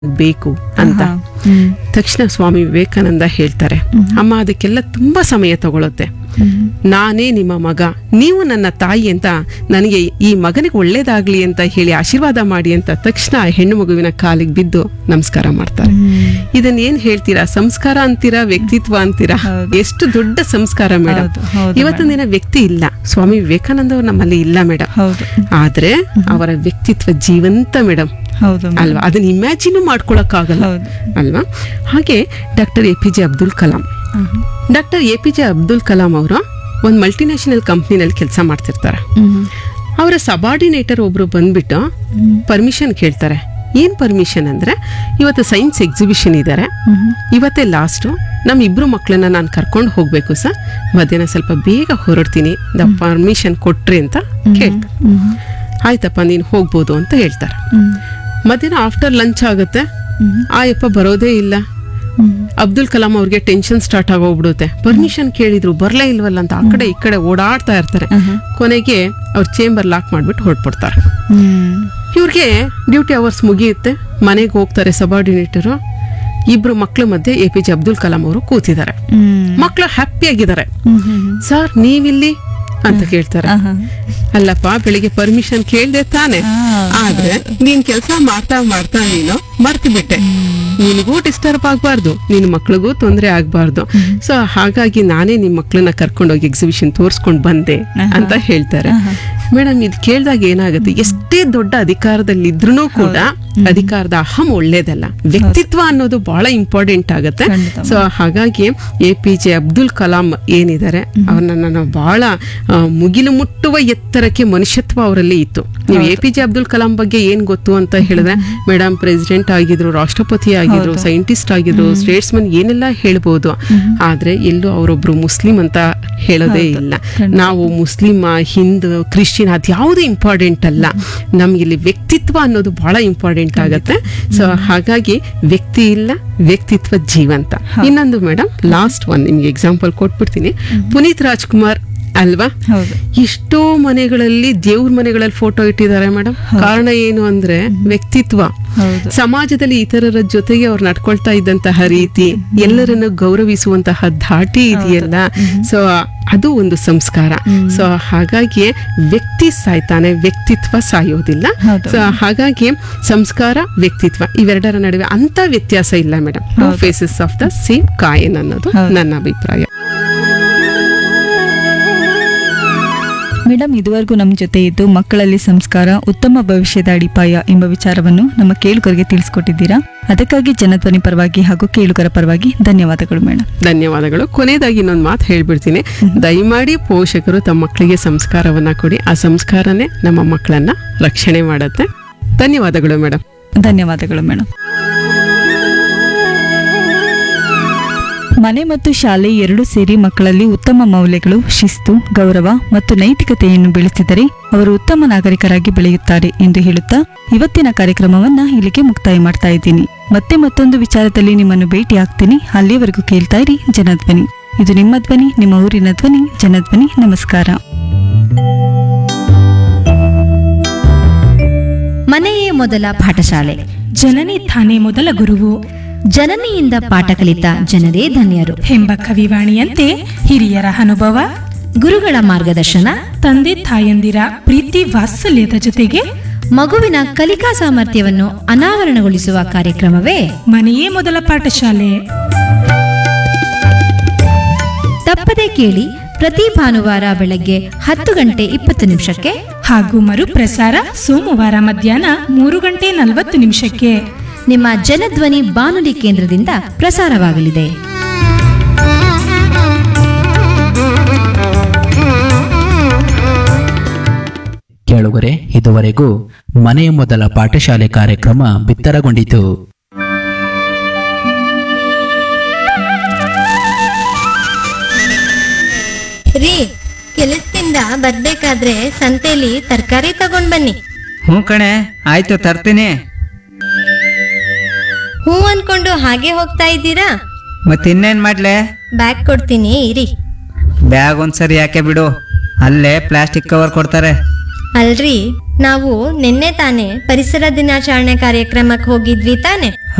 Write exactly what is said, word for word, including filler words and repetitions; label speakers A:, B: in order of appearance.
A: ಬೇಕು ಅಂತ ತಕ್ಷಣ ಸ್ವಾಮಿ ವಿವೇಕಾನಂದ ಹೇಳ್ತಾರೆ, ಅಮ್ಮ ಅದಕ್ಕೆಲ್ಲ ತುಂಬಾ ಸಮಯ ತಗೊಳುತ್ತೆ, ನಾನೇ ನಿಮ್ಮ ಮಗ, ನೀವು ನನ್ನ ತಾಯಿ ಅಂತ ನನಗೆ ಈ ಮಗನಿಗೆ ಒಳ್ಳೇದಾಗ್ಲಿ ಅಂತ ಹೇಳಿ ಆಶೀರ್ವಾದ ಮಾಡಿ ಅಂತ ತಕ್ಷಣ ಆ ಹೆಣ್ಣು ಮಗುವಿನ ಕಾಲಿಗೆ ಬಿದ್ದು ನಮಸ್ಕಾರ ಮಾಡ್ತಾರೆ. ಇದನ್ನ ಏನ್ ಹೇಳ್ತೀರಾ, ಸಂಸ್ಕಾರ ಅಂತೀರಾ, ವ್ಯಕ್ತಿತ್ವ ಅಂತೀರಾ? ಎಷ್ಟು ದೊಡ್ಡ ಸಂಸ್ಕಾರ ಮೇಡಮ್. ಇವತ್ತಿನ ದಿನ ವ್ಯಕ್ತಿ ಇಲ್ಲ, ಸ್ವಾಮಿ ವಿವೇಕಾನಂದ ಅವ್ರು ನಮ್ಮಲ್ಲಿ ಇಲ್ಲ ಮೇಡಮ್, ಆದ್ರೆ ಅವರ ವ್ಯಕ್ತಿತ್ವ ಜೀವಂತ ಮೇಡಮ್ ಅಲ್ವಾ? ಅದನ್ನ ಇಮ್ಯಾಜಿನ್ ಮಾಡ್ಕೊಳಕ್ ಆಗಲ್ಲ ಅಲ್ವಾ? ಹಾಗೆ doctor A P J Abdul Kalam doctor A P J Abdul Kalam ಅವರು ಒಂದು ಮಲ್ಟಿನ್ಯಾಷನಲ್ ಕಂಪ್ನಿನಲ್ಲಿ ಕೆಲಸ ಮಾಡ್ತಿರ್ತಾರೆ. ಅವರ ಸಬಾರ್ಡಿನೇಟರ್ ಒಬ್ರು ಬಂದ್ಬಿಟ್ಟು ಪರ್ಮಿಷನ್ ಕೇಳ್ತಾರೆ. ಏನ್ ಪರ್ಮಿಷನ್ ಅಂದ್ರೆ, ಇವತ್ತು ಸೈನ್ಸ್ ಎಕ್ಸಿಬಿಷನ್ ಇದ್ದಾರೆ, ಇವತ್ತೇ ಲಾಸ್ಟ್, ನಮ್ ಇಬ್ರು ಮಕ್ಕಳನ್ನ ನಾನು ಕರ್ಕೊಂಡು ಹೋಗ್ಬೇಕು ಸರ್, ಮಧ್ಯಾಹ್ನ ಸ್ವಲ್ಪ ಬೇಗ ಹೊರಡ್ತೀನಿ, ದ ಪರ್ಮಿಷನ್ ಕೊಟ್ರಿ ಅಂತ ಕೇಳ್ತಾರೆ. ಆಯ್ತಪ್ಪ ನೀನು ಹೋಗ್ಬೋದು ಅಂತ ಹೇಳ್ತಾರೆ. ಮಧ್ಯಾಹ್ನ ಆಫ್ಟರ್ ಲಂಚ್ ಆಗುತ್ತೆ, ಆಯಪ್ಪ ಬರೋದೇ ಇಲ್ಲ. ಅಬ್ದುಲ್ ಕಲಾಂ ಅವ್ರಿಗೆ ಟೆನ್ಷನ್ ಸ್ಟಾರ್ಟ್ ಆಗೋಗ್ಬಿಡುತ್ತೆ. ಪರ್ಮಿಷನ್ ಕೇಳಿದ್ರು ಬರ್ಲೇ ಇಲ್ವಲ್ಲ ಅಂತ ಆ ಕಡೆ ಈ ಕಡೆ ಓಡಾಡ್ತಾ ಇರ್ತಾರೆ. ಕೊನೆಗೆ ಅವ್ರ ಚೇಂಬರ್ ಲಾಕ್ ಮಾಡ್ಬಿಟ್ಟು ಹೊರಟ್ಬಿಡ್ತಾರೆ. ಇವ್ರಿಗೆ ಡ್ಯೂಟಿ ಅವರ್ಸ್ ಮುಗಿಯುತ್ತೆ, ಮನೆಗೆ ಹೋಗ್ತಾರೆ ಸಬಾರ್ಡಿನೇಟರು. ಇಬ್ರು ಮಕ್ಳ ಮಧ್ಯೆ A P J Abdul Kalam ಅವರು ಕೂತಿದ್ದಾರೆ. ಮಕ್ಳು ಹ್ಯಾಪಿ ಆಗಿದ್ದಾರೆ. ಸರ್ ನೀವಿಲ್ಲಿ ಅಂತ ಕೇಳ್ತಾರೆ. ಅಲ್ಲಪ್ಪ ಬೆಳಿಗ್ಗೆ ಪರ್ಮಿಷನ್ ಕೇಳ್ದೆ ತಾನೆ, ಆದ್ರೆ ನೀನ್ ಕೆಲ್ಸ ಮಾಡ್ತಾ ಮಾಡ್ತಾ ನೀನು ಮರ್ತು ಬಿಟ್ಟೆ, ನಿನಗೂ ಡಿಸ್ಟರ್ಬ್ ಆಗ್ಬಾರ್ದು, ನಿನ್ ಮಕ್ಳಿಗೂ ತೊಂದರೆ ಆಗ್ಬಾರ್ದು, ಸೊ ಹಾಗಾಗಿ ನಾನೇ ನಿಮ್ ಮಕ್ಳನ್ನ ಕರ್ಕೊಂಡೋಗಿ ಎಕ್ಸಿಬಿಷನ್ ತೋರ್ಸ್ಕೊಂಡ್ ಬಂದೆ ಅಂತ ಹೇಳ್ತಾರೆ. ಮೇಡಮ್ ಇದು ಕೇಳಿದಾಗ ಏನಾಗುತ್ತೆ, ಎಷ್ಟೇ ದೊಡ್ಡ ಅಧಿಕಾರದಲ್ಲಿ ಇದ್ರೂ ಕೂಡ ಅಧಿಕಾರದ ಅಹಂ ಒಳ್ಳೇದಲ್ಲ, ವ್ಯಕ್ತಿತ್ವ ಅನ್ನೋದು ಬಹಳ ಇಂಪಾರ್ಟೆಂಟ್ ಆಗುತ್ತೆ. ಸೊ ಹಾಗಾಗಿ A P J Abdul Kalam ಏನಿದ್ದಾರೆ ಅವ್ರನ್ನ ನಾನು ಬಹಳ ಮುಗಿಲು ಮುಟ್ಟುವ ಎತ್ತರಕ್ಕೆ ಮನುಷ್ಯತ್ವ ಅವರಲ್ಲಿ ಇತ್ತು. ನೀವು A P J Abdul Kalam ಬಗ್ಗೆ ಏನ್ ಗೊತ್ತು ಅಂತ ಹೇಳಿದ್ರೆ, ಮೇಡಮ್ ಪ್ರೆಸಿಡೆಂಟ್ ಆಗಿದ್ರು, ರಾಷ್ಟ್ರಪತಿ ಆಗಿದ್ರು, ಸೈಂಟಿಸ್ಟ್ ಆಗಿದ್ರು, ಸ್ಟೇಟ್ಸ್ಮನ್ ಏನೆಲ್ಲ ಹೇಳ್ಬೋದು, ಆದ್ರೆ ಎಲ್ಲೂ ಅವರೊಬ್ರು ಮುಸ್ಲಿಂ ಅಂತ ಹೇಳೋದೇ ಇಲ್ಲ. ನಾವು ಮುಸ್ಲಿಂ, ಹಿಂದೂ, ಕ್ರಿಶ್ಚಿಯನ್ ಅದ್ಯಾವುದು ಇಂಪಾರ್ಟೆಂಟ್ ಅಲ್ಲ, ನಮ್ಗಿಲ್ಲಿ ವ್ಯಕ್ತಿತ್ವ ಅನ್ನೋದು ಬಹಳ ಇಂಪಾರ್ಟೆಂಟ್ ಆಗತ್ತೆ. ಸೊ ಹಾಗಾಗಿ ವ್ಯಕ್ತಿ ಇಲ್ಲ, ವ್ಯಕ್ತಿತ್ವ ಜೀವಂತ. ಇನ್ನೊಂದು ಮೇಡಮ್ ಲಾಸ್ಟ್ ಒನ್ ನಿಮ್ಗೆ ಎಕ್ಸಾಂಪಲ್ ಕೊಟ್ಬಿಡ್ತೀನಿ. ಪುನೀತ್ ರಾಜ್ಕುಮಾರ್ ಅಲ್ವಾ, ಎಷ್ಟೋ ಮನೆಗಳಲ್ಲಿ ದೇವ್ರ ಮನೆಗಳಲ್ಲಿ ಫೋಟೋ ಇಟ್ಟಿದ್ದಾರೆ ಮೇಡಮ್. ಕಾರಣ ಏನು ಅಂದ್ರೆ ವ್ಯಕ್ತಿತ್ವ. ಸಮಾಜದಲ್ಲಿ ಇತರರ ಜೊತೆಗೆ ಅವ್ರು ನಡ್ಕೊಳ್ತಾ ಇದ್ದಂತಹ ರೀತಿ, ಎಲ್ಲರನ್ನು ಗೌರವಿಸುವಂತಹ ಧಾಟಿ ಇದೆಯಲ್ಲ, ಸೊ ಅದು ಒಂದು ಸಂಸ್ಕಾರ. ಸೊ ಹಾಗಾಗಿ ವ್ಯಕ್ತಿ ಸಾಯ್ತಾನೆ, ವ್ಯಕ್ತಿತ್ವ ಸಾಯೋದಿಲ್ಲ. ಸೊ ಹಾಗಾಗಿ ಸಂಸ್ಕಾರ, ವ್ಯಕ್ತಿತ್ವ ಇವೆರಡರ ನಡುವೆ ಅಂತ ವ್ಯತ್ಯಾಸ ಇಲ್ಲ madam. Two phases of the same coin ಅನ್ನೋದು ನನ್ನ ಅಭಿಪ್ರಾಯ.
B: ಮೇಡಮ್, ಇದುವರೆಗೂ ನಮ್ಮ ಜೊತೆ ಇದ್ದು ಮಕ್ಕಳಲ್ಲಿ ಸಂಸ್ಕಾರ ಉತ್ತಮ ಭವಿಷ್ಯದ ಅಡಿಪಾಯ ಎಂಬ ವಿಚಾರವನ್ನು ನಮ್ಮ ಕೇಳುಗರಿಗೆ ತಿಳಿಸ್ಕೊಟ್ಟಿದ್ದೀರಾ. ಅದಕ್ಕಾಗಿ ಜನಧ್ವನಿ ಪರವಾಗಿ ಹಾಗೂ ಕೇಳುಗರ ಪರವಾಗಿ ಧನ್ಯವಾದಗಳು ಮೇಡಮ್.
A: ಧನ್ಯವಾದಗಳು. ಕೊನೆಯದಾಗಿ ಇನ್ನೊಂದು ಮಾತು ಹೇಳ್ಬಿಡ್ತೀನಿ, ದಯಮಾಡಿ ಪೋಷಕರು ತಮ್ಮ ಮಕ್ಕಳಿಗೆ ಸಂಸ್ಕಾರವನ್ನ ಕೊಡಿ. ಆ ಸಂಸ್ಕಾರನೇ ನಮ್ಮ ಮಕ್ಕಳನ್ನ ರಕ್ಷಣೆ ಮಾಡುತ್ತೆ. ಧನ್ಯವಾದಗಳು ಮೇಡಮ್.
B: ಧನ್ಯವಾದಗಳು ಮೇಡಮ್. ಮನೆ ಮತ್ತು ಶಾಲೆ ಎರಡೂ ಸೇರಿ ಮಕ್ಕಳಲ್ಲಿ ಉತ್ತಮ ಮೌಲ್ಯಗಳು, ಶಿಸ್ತು, ಗೌರವ ಮತ್ತು ನೈತಿಕತೆಯನ್ನು ಬೆಳೆಸಿದರೆ ಅವರು ಉತ್ತಮ ನಾಗರಿಕರಾಗಿ ಬೆಳೆಯುತ್ತಾರೆ ಎಂದು ಹೇಳುತ್ತಾ ಇವತ್ತಿನ ಕಾರ್ಯಕ್ರಮವನ್ನ ಇಲ್ಲಿಗೆ ಮುಕ್ತಾಯ ಮಾಡ್ತಾ ಇದ್ದೀನಿ. ಮತ್ತೆ ಮತ್ತೊಂದು ವಿಚಾರದಲ್ಲಿ ನಿಮ್ಮನ್ನು ಭೇಟಿ ಆಗ್ತೀನಿ. ಅಲ್ಲಿಯವರೆಗೂ ಕೇಳ್ತಾ ಇರಿ ಜನಧ್ವನಿ. ಇದು ನಿಮ್ಮ ಧ್ವನಿ, ನಿಮ್ಮ ಊರಿನ ಧ್ವನಿ, ಜನಧ್ವನಿ. ನಮಸ್ಕಾರ.
C: ಮನೆಯೇ ಮೊದಲ ಪಾಠಶಾಲೆ,
D: ಜನನಿ ತಾನೇ ಮೊದಲ ಗುರುವು,
C: ಜನನಿಯಿಂದ ಪಾಠ ಕಲಿತ ಜನರೇ ಧನ್ಯರು
D: ಎಂಬ ಕವಿವಾಣಿಯಂತೆ ಹಿರಿಯರ ಅನುಭವ,
C: ಗುರುಗಳ ಮಾರ್ಗದರ್ಶನ,
D: ತಂದೆ ತಾಯಂದಿರ ಪ್ರೀತಿ ವಾತ್ಸಲ್ಯದ ಜೊತೆಗೆ
C: ಮಗುವಿನ ಕಲಿಕಾ ಸಾಮರ್ಥ್ಯವನ್ನು ಅನಾವರಣಗೊಳಿಸುವ ಕಾರ್ಯಕ್ರಮವೇ
D: ಮನೆಯೇ ಮೊದಲ ಪಾಠಶಾಲೆ.
C: ತಪ್ಪದೆ ಕೇಳಿ ಪ್ರತಿ ಭಾನುವಾರ ಬೆಳಗ್ಗೆ ಹತ್ತು ಗಂಟೆ ಇಪ್ಪತ್ತು ನಿಮಿಷಕ್ಕೆ
D: ಹಾಗೂ ಮರುಪ್ರಸಾರ ಸೋಮವಾರ ಮಧ್ಯಾಹ್ನ ಮೂರು ಗಂಟೆ ನಲವತ್ತು ನಿಮಿಷಕ್ಕೆ
C: ನಿಮ್ಮ ಜನಧ್ವನಿ ಬಾನುಲಿ ಕೇಂದ್ರದಿಂದ ಪ್ರಸಾರವಾಗಲಿದೆ.
E: ಕೇಳುಗರೆ, ಇದುವರೆಗೂ ಮನೆಯ ಮೊದಲ ಪಾಠಶಾಲೆ ಕಾರ್ಯಕ್ರಮ ಬಿತ್ತರಗೊಂಡಿತು.
F: ರೀ, ಕೆಲಸದಿಂದ ಬರ್ಬೇಕಾದ್ರೆ ಸಂತೆಲಿ ತರಕಾರಿ ತಗೊಂಡ್ ಬನ್ನಿ.
G: ಹ್ಞೂ ಕಣೆ, ಆಯ್ತು ತರ್ತೀನಿ.
F: ಹೂ ಅನ್ಕೊಂಡು ಹಾಗೆ ಹೋಗ್ತಾ ಇದ್ದೀರಾ?
G: ಮತ್ತಿನ್ನೇನ್ ಮಾಡ್ಲೆ?
F: ಬ್ಯಾಗ್ ಕೊಡ್ತೀನಿ ಇರಿ.
G: ಬ್ಯಾಗ್ ಒಂದ್ಸರಿ ಯಾಕೆ ಬಿಡು, ಅಲ್ಲೇ ಪ್ಲಾಸ್ಟಿಕ್ ಕವರ್ ಕೊಡ್ತಾರೆ.
F: ಅಲ್ರಿ, ನಾವು ನಿನ್ನೆ ತಾನೇ ಪರಿಸರ ದಿನಾಚರಣೆ ಕಾರ್ಯಕ್ರಮಕ್ಕೆ ಹೋಗಿದ್ವಿ ತಾನೆ?